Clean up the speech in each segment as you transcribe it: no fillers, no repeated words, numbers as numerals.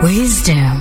Wisdom.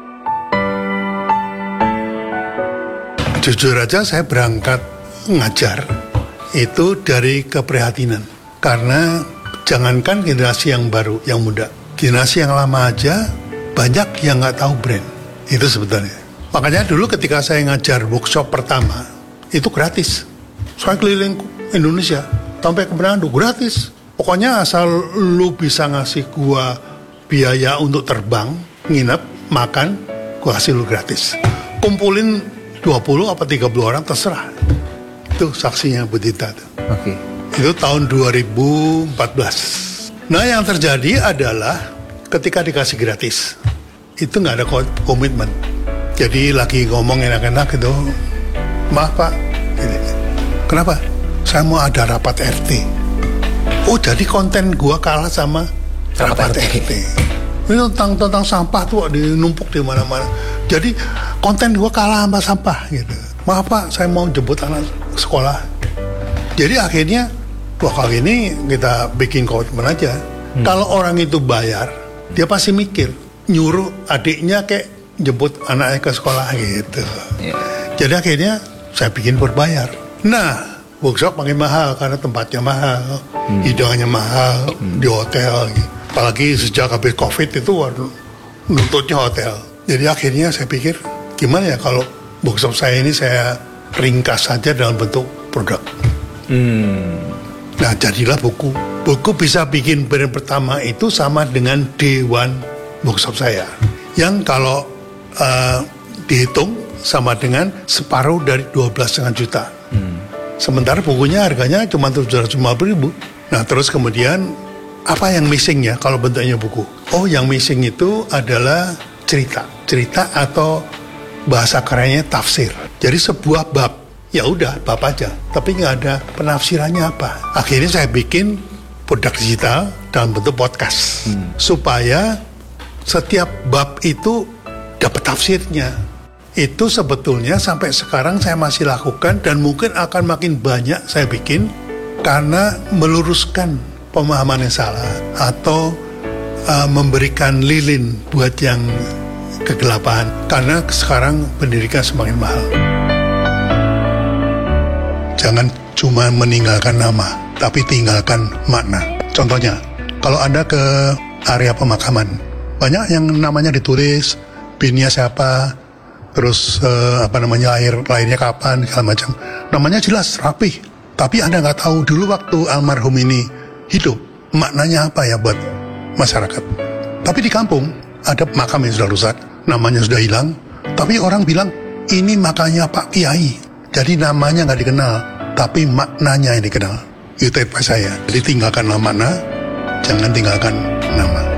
Jujur aja saya berangkat ngajar itu dari keprihatinan. Karena jangankan generasi yang baru, yang muda. Generasi yang lama aja banyak yang nggak tahu brand. Itu sebetulnya. Makanya dulu ketika saya ngajar workshop pertama, itu gratis. Saya keliling Indonesia, sampai ke Manado, gratis. Pokoknya asal lu bisa ngasih gua biaya untuk terbang, nginep, makan, gua kasih lu gratis. Kumpulin 20 apa 30 orang terserah. Itu saksinya Bu Dita. Oke. Itu tahun 2014. Nah yang terjadi adalah ketika dikasih gratis, itu nggak ada komitmen. Jadi lagi ngomong enak-enak gitu, maaf Pak, ini. Kenapa? Saya mau ada rapat RT. Oh jadi konten gua kalah sama rapat RT. Ini tentang sampah tuh dinumpuk di mana-mana. Jadi konten gua kalah sama sampah gitu. Maaf Pak, saya mau jemput anak sekolah. Jadi akhirnya, wah kali ini kita bikin komitmen aja. Kalau orang itu bayar, dia pasti mikir nyuruh adiknya kayak jemput anaknya ke sekolah gitu. Jadi akhirnya saya bikin berbayar. Nah, workshop makin mahal karena tempatnya mahal, hidangannya mahal di hotel. Gitu. Apalagi sejak habis COVID itu nuntutnya hotel. Jadi akhirnya saya pikir gimana ya kalau workshop saya ini saya ringkas saja dalam bentuk produk. Nah jadilah buku. Buku bisa bikin brand pertama itu sama dengan D1 workshop saya. Yang kalau dihitung sama dengan separuh dari 12,5 juta. Sementara bukunya harganya cuma 750.000. Nah terus kemudian apa yang missing ya kalau bentuknya buku? Oh yang missing itu adalah cerita atau bahasa kerennya tafsir. Jadi sebuah bab, ya udah bab aja, tapi nggak ada penafsirannya apa. Akhirnya saya bikin produk digital dalam bentuk podcast supaya setiap bab itu dapat tafsirnya. Itu sebetulnya sampai sekarang saya masih lakukan dan mungkin akan makin banyak saya bikin karena meluruskan pemahaman yang salah atau memberikan lilin buat yang kegelapan karena sekarang pendidikan semakin mahal. Jangan cuma meninggalkan nama tapi tinggalkan makna. Contohnya kalau Anda ke area pemakaman banyak yang namanya ditulis binnya siapa terus lahirnya kapan segala macam, namanya jelas rapi tapi Anda nggak tahu dulu waktu almarhum ini hidup, maknanya apa ya buat masyarakat. Tapi di kampung ada makam yang sudah rusak, namanya sudah hilang, tapi orang bilang ini makamnya Pak Kiai. Jadi namanya nggak dikenal, tapi maknanya yang dikenal. Itu advice saya. Jadi tinggalkanlah makna, jangan tinggalkan nama.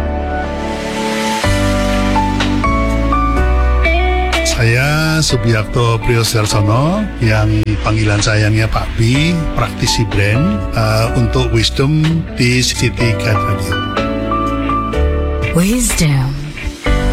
Saya Subiakto Priyodarsono yang panggilan sayangnya Pak B, praktisi brand untuk Wisdom di City Guide Radio. Wisdom.